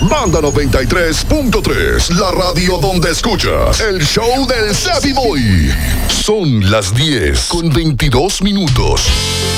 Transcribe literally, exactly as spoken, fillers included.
Banda noventa y tres punto tres, la radio donde escuchas el show del Savvy Boy. Son las diez con veintidós minutos.